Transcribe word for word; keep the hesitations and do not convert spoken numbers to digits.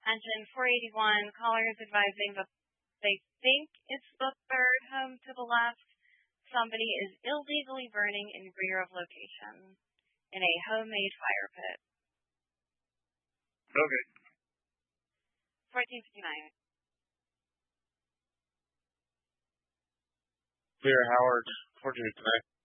Engine four eighty-one, callers advising that they think it's the third home to the left. Somebody is illegally burning in rear of location in a homemade fire pit. Okay. fourteen fifty-nine. Clear, Howard. fourteen fifty-nine.